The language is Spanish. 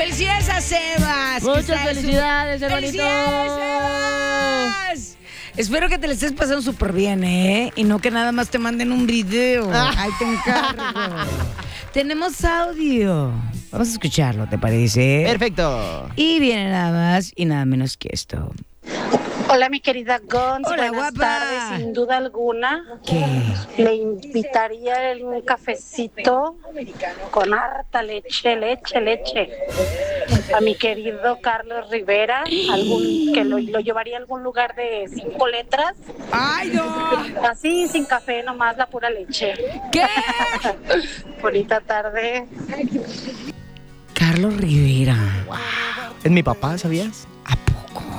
Felicidades a Sebas. Muchas felicidades, hermanito. ¡Felicidades, Sebas! Espero que te le estés pasando súper bien, ¿eh? Y no que nada más te manden un video. Ahí te encargo. Tenemos audio. Vamos a escucharlo, ¿te parece? Perfecto. Y viene nada más y nada menos que esto. Hola, mi querida Gons. Hola, Buenas guapa. tardes. Sin duda alguna, ¿Qué? le invitaría un cafecito con harta leche, a mi querido Carlos Rivera, que lo llevaría a algún lugar de 5 letras. ¡Ay, no! Así, sin café, nomás la pura leche. ¿Qué? Bonita tarde. Carlos Rivera. Es mi papá, ¿sabías? ¿A